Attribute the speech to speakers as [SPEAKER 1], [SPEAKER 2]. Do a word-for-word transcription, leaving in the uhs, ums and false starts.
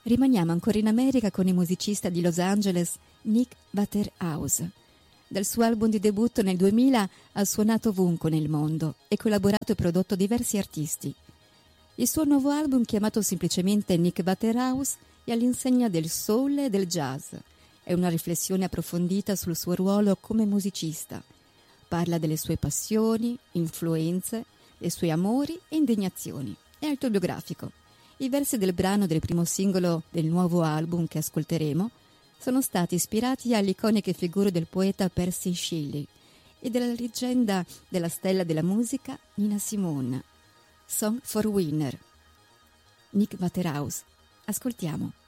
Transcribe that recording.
[SPEAKER 1] Rimaniamo ancora in America con il musicista di Los Angeles Nick Waterhouse. Dal suo album di debutto nel duemila ha suonato ovunque nel mondo e collaborato e prodotto diversi artisti. Il suo nuovo album, chiamato semplicemente Nick Waterhouse, è all'insegna del soul e del jazz. È una riflessione approfondita sul suo ruolo come musicista. Parla delle sue passioni, influenze, dei suoi amori e indignazioni. È autobiografico. I versi del brano del primo singolo del nuovo album che ascolteremo sono stati ispirati alle iconiche figure del poeta Percy Shelley e della leggenda della stella della musica Nina Simone. Song for Winner. Nick Waterhouse. Ascoltiamo.